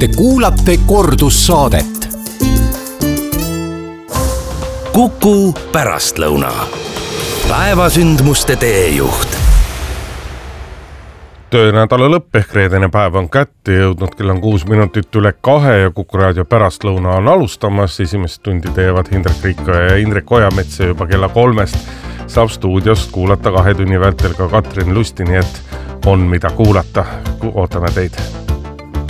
Te kuulate kordussaadet. Kuku pärastlõuna. Päevasündmuste teejuht. Töönädala lõpp ehk reedene päev on kätte jõudnud, kell on 6 minutit üle 2 ja Kuku raadio pärastlõuna on alustamas. Esimest tundi teevad Hindrek Riikoja ja Indrek Ojamets ja juba kella 3 saab stuudiost kuulata 2 tunni vältel ka Katrin Lusti, nii et on mida kuulata. Ootame teid.